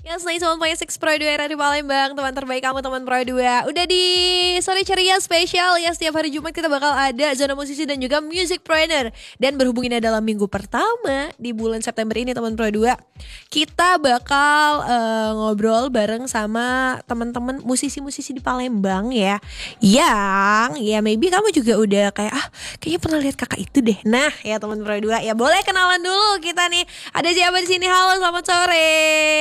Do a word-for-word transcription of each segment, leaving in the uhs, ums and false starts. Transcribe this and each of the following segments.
Ya, selain sama Point Six Pro dua era di Palembang, teman terbaik kamu, teman Pro dua. Udah di sore ceria spesial ya, setiap hari Jumat kita bakal ada Zona Musisi dan juga Music Planner. Dan berhubung ini adalah minggu pertama di bulan September ini, teman Pro dua, kita bakal uh, ngobrol bareng sama teman-teman musisi-musisi di Palembang ya. Yang ya maybe kamu juga udah kayak ah kayaknya pernah lihat kakak itu deh. Nah ya teman Pro dua, ya boleh kenalan dulu kita nih. Ada siapa di sini? Halo, selamat sore.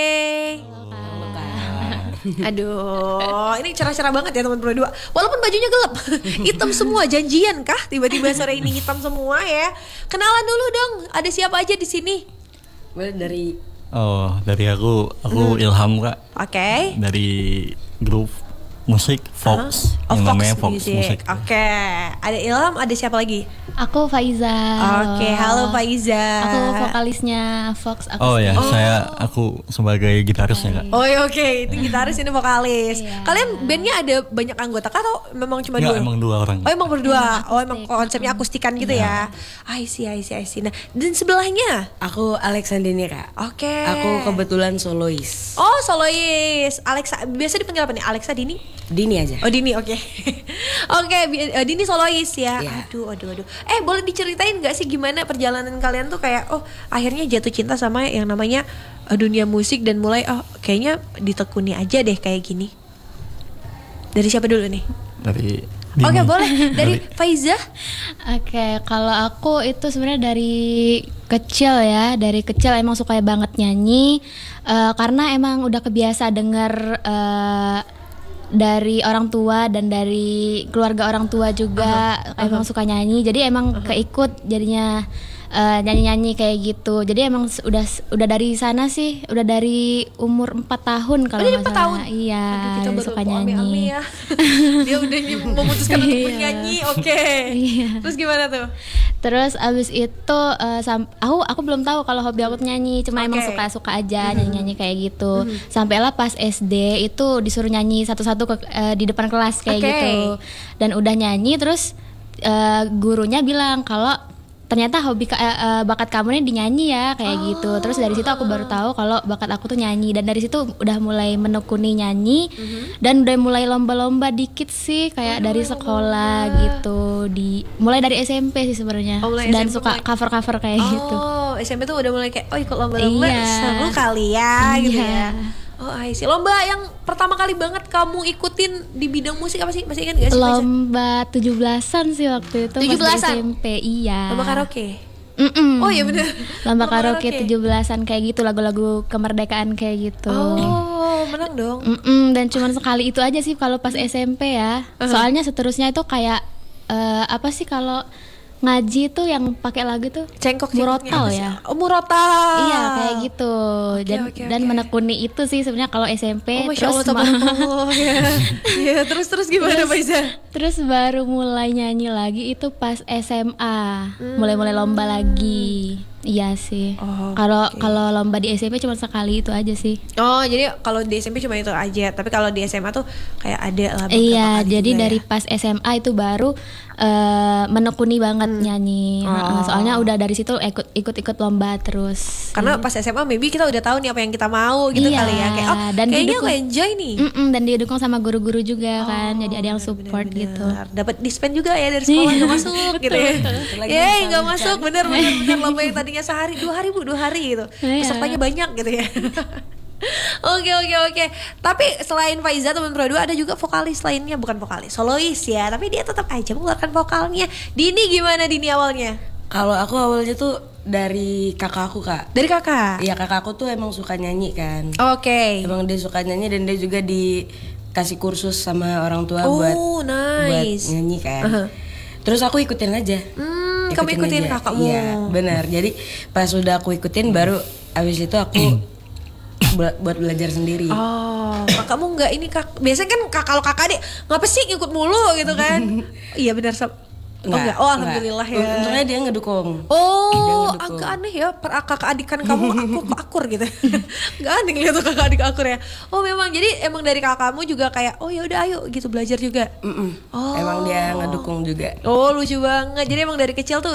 Halo, Kak. Aduh, ini cerah-cerah banget ya teman Pro dua. Walaupun bajunya gelap, hitam semua. Janjian kah tiba-tiba sore ini hitam semua ya? Kenalan dulu dong. Ada siapa aja di sini? Well, dari Oh, dari aku, aku Hmm. Ilham, Kak. Oke. Dari grup musik Fox, Oh, yang Fox namanya Fox Music. Musik. Oke. Ada Ilham, ada siapa lagi? Aku Faiza. Oke, halo Faiza. Aku vokalisnya Fox. Aku Oh ya, Oh. saya aku sebagai gitarisnya, Kak. Oh iya, oke, itu gitaris, ini vokalis. Iya. Kalian bandnya ada banyak anggota kah atau memang cuma Enggak, dua? emang dua orang. Oh emang berdua. Emang Oh emang akustik. konsepnya akustikan gitu ya. I see, I see, I see. Nah, dan sebelahnya? aku Alexandra. Oke. Aku kebetulan solois. Oh solois. Alexa, biasa dipanggil apa nih? Alexa, Dini? Dini aja. Oh Dini, oke. Oke, bi- eh, Dini solois ya. Iya. Aduh, aduh, aduh. Eh, boleh diceritain nggak sih gimana perjalanan kalian tuh kayak oh akhirnya jatuh cinta sama yang namanya eh, dunia musik dan mulai oh kayaknya ditekuni aja deh kayak gini. Dari siapa dulu nih? Dari Oke, Dini. boleh. Dari Faiza. Oke, kalau aku itu sebenarnya dari kecil ya, dari kecil emang suka banget nyanyi eh, karena emang udah kebiasa denger eh, dari orang tua dan dari keluarga orang tua juga emang suka nyanyi, jadi emang keikut jadinya eh, nyanyi-nyanyi kayak gitu. Jadi emang s- udah udah dari sana sih, udah dari umur empat tahun kalau dari nggak empat salah. tahun? Iya, Aduh, kita baru suka mau ame-ame nyanyi. ya. Dia udah ny- memutuskan untuk Iya. bernyanyi. Oke. Iya. Terus gimana tuh? Terus abis itu eh, sam- aku aku belum tahu kalau hobi aku tuh nyanyi, cuma emang Oke. suka-suka aja nyanyi-nyanyi kayak gitu. Sampailah pas S D itu disuruh nyanyi satu-satu ke- eh, di depan kelas kayak Oke. gitu. Dan udah nyanyi terus eh, gurunya bilang kalau ternyata hobi ka- eh, eh, bakat kamu nih dinyanyi ya kayak gitu. Terus dari situ aku baru tahu kalau bakat aku tuh nyanyi, dan dari situ udah mulai menekuni nyanyi dan udah mulai lomba-lomba dikit sih kayak dari sekolah gitu. Di mulai dari S M P sih sebenarnya. Oh, mulai Dan S M P suka mulai- cover-cover kayak gitu. Oh, S M P tuh udah mulai kayak oh ikut lomba-lomba Iya. seru kali ya gitu Iya. ya. Oh, I see. Lomba yang pertama kali banget kamu ikutin di bidang musik apa sih? Masih ingat gak sih? Faiza? Lomba tujuh belasan sih waktu itu. tujuh pas di belasan? S M P, iya. Lomba karaoke. Mm-mm. Oh iya bener. Lomba karaoke tujuh belasan kayak gitu, lagu-lagu kemerdekaan kayak gitu. Oh, menang dong. Mm-mm, dan cuman sekali itu aja sih kalau pas S M P ya. Soalnya seterusnya itu kayak eh, apa sih kalau ngaji tuh yang pakai lagu tuh Cengkok murotal ya. Oh, murotal. Iya kayak gitu. dan oke, dan oke. menekuni itu sih sebenarnya kalau S M P. Oh, Masya terus Allah, ma- tabarakallah, ya. Iya, terus terus gimana Terus- Faiza? Terus baru mulai nyanyi lagi itu pas S M A, mulai-mulai lomba lagi. Iya sih. Oh, Kalau oke. kalau lomba di S M P cuma sekali itu aja sih. Oh, jadi kalau di S M P cuma itu aja, tapi kalau di S M A tuh kayak ada lah beberapa Iya, kali jadi juga dari ya. pas S M A itu baru eh, menekuni banget nyanyi. Ha-ha, Oh. soalnya udah dari situ ikut ikut-ikut lomba terus. Karena pas S M A maybe kita udah tahu nih apa yang kita mau gitu Iya, kali ya. Kayak oh, dan kayaknya didukung. aku enjoy nih. Mm-mm, dan didukung sama guru-guru juga kan. Oh, Jadi ada yang support gitu. Dapat dispen juga ya dari sekolah nggak masuk gitu ya. Lagi Yeay nggak makan. masuk, bener bener bener lomba yang tadinya sehari dua hari bu dua hari gitu. Iya. Pesertanya banyak gitu ya. Oke oke oke. Tapi selain Faiza teman Pro dua ada juga vokalis lainnya, bukan vokalis, solois ya. Tapi dia tetap aja mengeluarkan vokalnya. Dini gimana Dini awalnya? Kalau aku awalnya tuh dari kakak aku, Kak. Dari kakak. Iya, kakak aku tuh emang suka nyanyi kan. Oke. Emang dia suka nyanyi dan dia juga dikasih kursus sama orang tua buat Oh buat nice. nyanyi kan. Uh-huh. Terus aku ikutin aja. Hmm, kamu ikutin aja. kakakmu. Iya, benar. Jadi pas udah aku ikutin baru abis itu aku bela- buat belajar sendiri. Oh, kakakmu nggak ini kak? Biasanya kan kak, kalau kakak adik ngapa sih ngikut mulu gitu kan? Iya benar Sob. Oh enggak, oh alhamdulillah ya. Untungnya dia ngedukung. Oh, ngedukung. agak aneh ya per kakak adikan kamu aku kok akur gitu. Gak aneh lihat tuh kakak adik akur ya. Oh memang jadi emang dari kakakmu juga kayak oh ya udah ayo gitu belajar juga. Mm-mm. Oh. Emang dia ngedukung juga. Oh lucu banget. Jadi emang dari kecil tuh